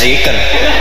zikir.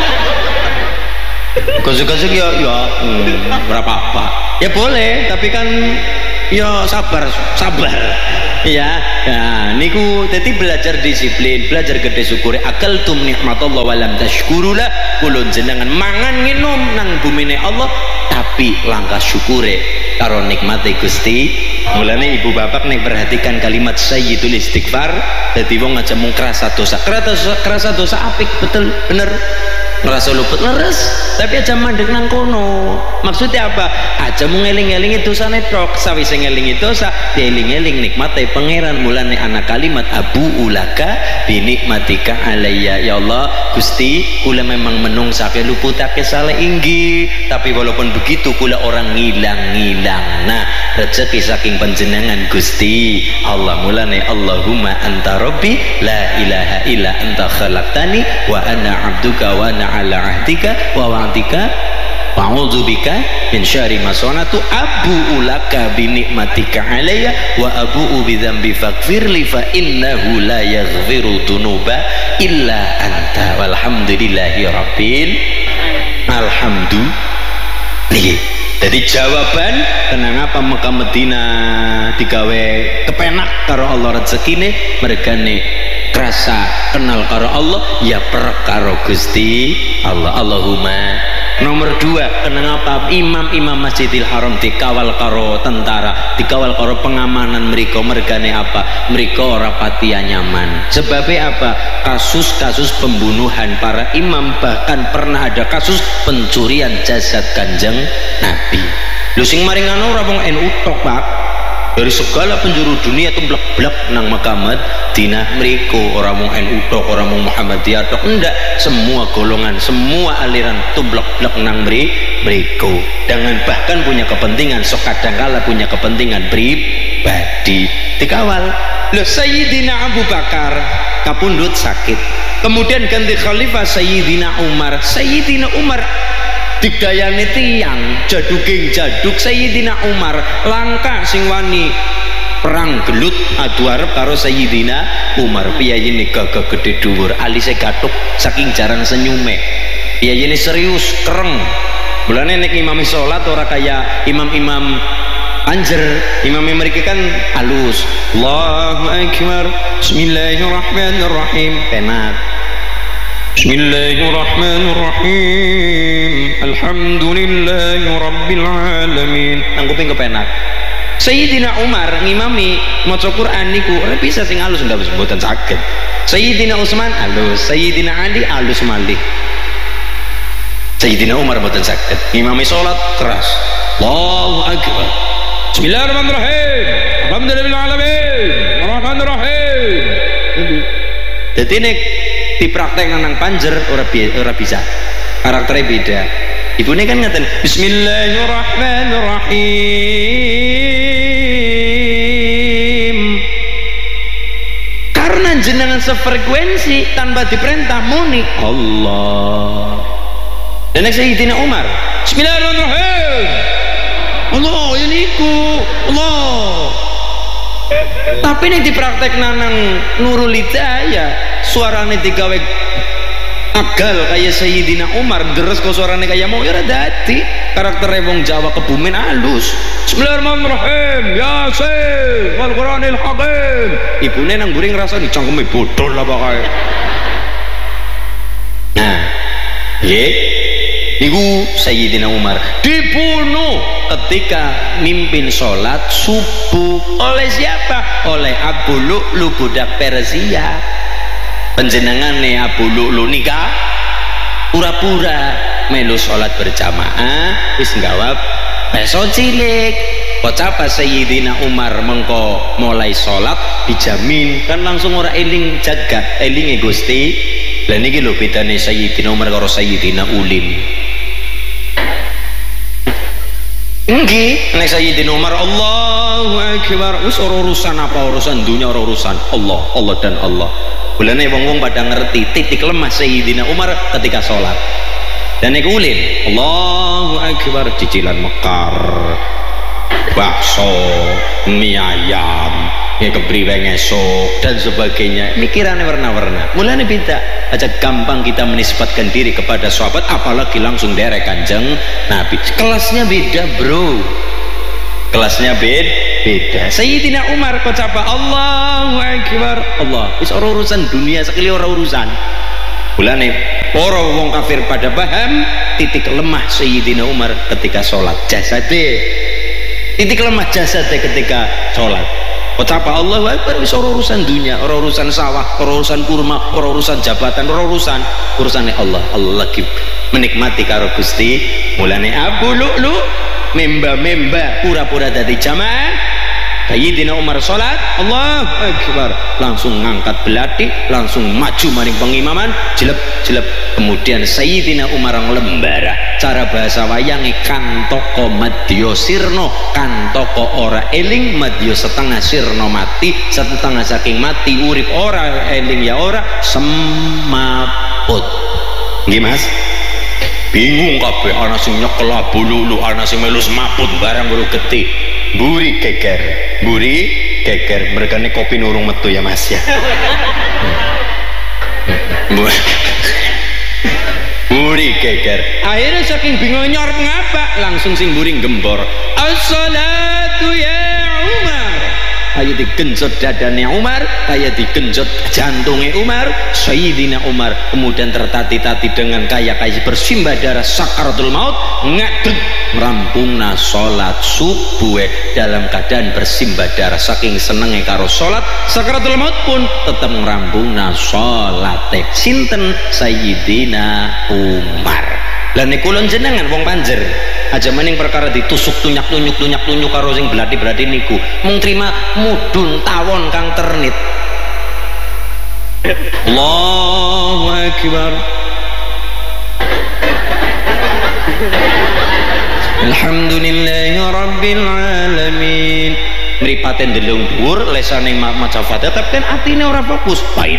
Gosok-gosok ya berapa apa ya boleh, tapi kan ya sabar ya. Nah niku jadi belajar disiplin, belajar gede syukuri. Akaltum nikmatullah walam tashkurulah, kulun jenengan mangan nginum nang bumine Allah tapi langkah syukure karo nikmati Gusti. Mulane ibu bapak nih perhatikan kalimat sayyidul istighfar. Dadi wong aja mung kerasa dosa apik, betul bener, ngerasa luput leres, tapi aja mandek nang kono. Maksudnya apa? Aja mau ngeling-ngelingi dosa netrok, sawise ngelingi dosa dieling-eling nikmate pangeran. Mulane anak kalimat abu ulaka binikmatika alayya, ya Allah Gusti kula memang menungsake luputake saleh inggih, tapi walaupun begitu kula orang ngilang-ngilang. Nah rezeki saking panjenengan Gusti Allah. Mulane Allahumma anta rabbi la ilaha illa anta khalaqtani wa ana abduka wa ana ala ahdika wa wa'dika wa'udzubika min syarri ma sanatu abu'u laka bi nikmatika alayya wa abu'u bi dzambi faghfirli fa innahu la yaghfiru dzunuba illa anta walhamdulillahi rabbil alhamdulillah. Jadi jawaban kenapa Mekah Medina digawe kepenak karo Allah rezekine, mergane kerasa kenal karo Allah ya perkara Gusti Allah. Allahumma. Nomor 2, kenapa imam-imam Masjidil Haram dikawal karo tentara, dikawal karo pengamanan mereka, mergane apa? Mereka ora pati nyaman. Sebabnya apa? Kasus-kasus pembunuhan para imam, bahkan pernah ada kasus pencurian jasad Kanjeng Nabi. Lu sing maringano ora wong NU tok, Pak. Dari segala penjuru dunia itu blek-blek nang Mekah Madinah mriko, orang mau NU tok, orang mau Muhammadiyah tok, enggak, semua golongan, semua aliran itu blek-blek nang mriko, dengan bahkan punya kepentingan, sok kadangkala punya kepentingan pribadi dikawal. Loh Sayyidina Abu Bakar kapundhut sakit, kemudian ganti khalifah Sayyidina Umar. Sayyidina Umar digayane tiyang jaduk Sayyidina Umar langka sing wani perang gelut adu arep karo Sayyidina Umar. Piyayine gagah gede dhuwur, alise gathuk saking jarang senyume, piyayine serius kereng. Mulane nek imami salat ora kaya imam-imam anjer, imam mereka kan halus, Allahu Akbar, Bismillahirrahmanirrahim, penak, Bismillahirrahmanirrahim, Alhamdulillahi Rabbil Alamin, nanggupin kepenak. Sayyidina Umar ngimami maca Quran niku ora bisa sing halus, ndak mboten saged. Sayyidina Utsman halus, Sayyidina Ali halus malih. Sayyidina Umar mboten saged. Ngimami salat keras, Allahu Akbar, Bismillahirrahmanirrahim, Alhamdulillahil alamin, Arrahmanirrahim. Dadi nek dipraktekkan nang panjer ora bisa, karakternya beda. Ibune kan ngaten Bismillahirrahmanirrahim, karena jenengan sefrekuensi tanpa diperintah muni Allah. Dan nek Sayyidina Umar Bismillahirrahmanirrahim, Allah ya niku Allah. Tapi ini dipraktek nang Nurul Hidayah, suarane digawe agal kayak Sayyidina Umar, deres kok suarane kayak mau ya dadi karakter wong Jawa kebumen halus. Bismillahirrahmanirrahim, Yasin wal Qur'anil Hakim. Ibune nang mburi ngrasa dicangkeme bodol apa kae. Nah, nggih niku Sayyidina Umar dibunuh ketika mimpin sholat subuh. Oleh siapa? Oleh Abu Lu'lu budak Persia. Panjenengane Abu Lu'lu nikah pura-pura melu sholat berjamaah, wis nggawab peso cilik. Kocapa Sayyidina Umar mengko mulai sholat dijamin kan langsung ora eling jagat, elinge Gusti. Lah niki lho bedane Sayyidina Umar karo Sayyidina Ulin. Nggih, nek Sayyidina Umar Allahu Akbar, wis ora urusan apa urusan dunia, ora urusan Allah, Allah dan Allah. Bulane wong-wong pada ngerti titik lemah Sayyidina Umar ketika sholat. Dan nek Ulin Allahu Akbar, cicilan mekar, bakso, mie ayam, ya kepriwe ngesok dan sebagainya, mikirannya warna-warna. Mulanya beda aja, gampang kita menisbatkan diri kepada sahabat, apalagi langsung derek Kanjeng Nabi. Kelasnya beda bro, kelasnya beda. Sayyidina Umar kocapa Allahu Akbar, Allah wis ora urusan dunia sekali, ora urusan. Mulane para wong kafir pada paham titik lemah Sayyidina Umar ketika sholat jasade, titik lemah jasade ketika sholat. Kocapa Allahu Akbar wis ora urusan dunia, ora urusan sawah, ora urusan kurma, ora urusan jabatan, ora urusannya Allah. Allah lagi menikmati karo Gusti. Mulane Abu Lu'lu memba pura-pura dadi jamaah. Sayyidina Umar sholat, Allahu Akbar, langsung ngangkat belati, langsung maju maring pengimaman, jelep. Kemudian Sayyidina Umar lembara, cara bahasa wayangi kantoko madya sirno, kantoko ora eling, madya setengah sirno mati, setengah saking mati urip ora eling ya ora semaput. Nggih Mas, bingung kabeh, ana sing nyekel Abu Lu'lu, ana sing melu semaput barang baru gede. Buri geger mergane kopi nurung metu ya Mas ya. Buri geger, akhirnya saking bingung nyorep ngapa, langsung sing buri gembor, as-salatu ya Umar. Ayo digenjot dadane Umar, ayo digenjot jantungnya Umar. Sayyidina Umar kemudian tertati-tati dengan kaya bersimbah darah sakaratul maut, ngadeg merampungna sholat subuh dalam keadaan bersimbah darah, saking senenge karo sholat. Sakaratul maut pun tetap merampungna sholat sinten Sayyidina Umar. Lah niku kulon jenengan wong panjer aja maning perkara ditusuk tunyak karo sing belati niku mung trima mudun tawon kang ternit. Allahu Akbar, alhamdulillahi rabbil alamin. Mripaten ndelung dhuwur lesane maca Fatihah tapi kan atine ora fokus. Pait.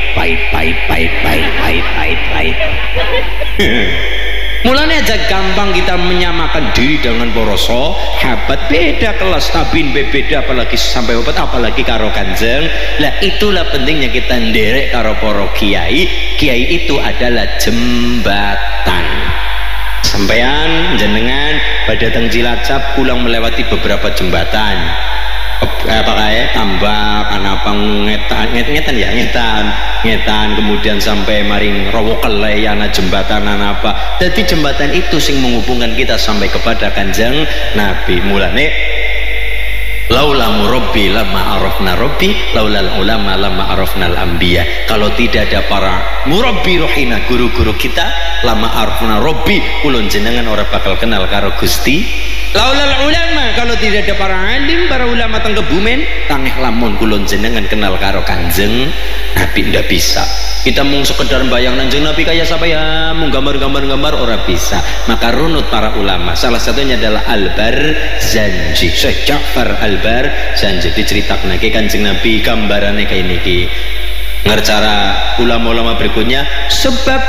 Mulanya aja gampang kita menyamakan diri dengan para sahabat, beda kelas, tabiin beda, apalagi sampai obat, apalagi karo Kanjeng. Lah itulah pentingnya kita nderek karo para kiai. Kiai itu adalah jembatan. Sampean jenengan pada teng Cilacap pulang melewati beberapa jembatan. Apakah tambak anapa ngetan kemudian sampai maring Rawokele ana jembatan apa. Jadi jembatan itu sing menghubungkan kita sampai kepada Kanjeng Nabi. Mulane laula murabbi lama arafna rabbi, laulal ulama lama arafnal anbiya. Kalau tidak ada para murabbi rohina, guru-guru kita, lama arafna rabbi, ulun jenengan ora bakal kenal karo Gusti. Laulal ulama, kalau tidak ada para alim, para ulama teng Kebumen, tangeh lamun kulon jenengan kenal karo Kanjeng Nabi, ndak bisa. Kita mung sekedar bayang Kanjeng Nabi kayak siapa ya, mung gambar ora bisa. Maka runut para ulama, salah satunya adalah Al-Barzanji, Syekh Ja'far Al-Barzanji diceritakan ke Kanjeng Nabi gambarannya kayak niki. Ngercara ulama-ulama berikutnya, sebab